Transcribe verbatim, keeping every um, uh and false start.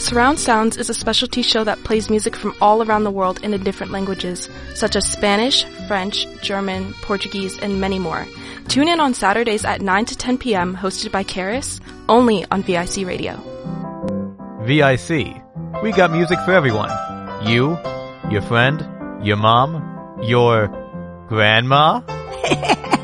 Surround Sounds is a specialty show that plays music from all around the world and in different languages, such as Spanish, French, German, Portuguese, and many more. Tune in on Saturdays at nine to ten p.m., hosted by Karis, only on V I C Radio. V I C. We got music for everyone. You, your friend, your mom, your grandma.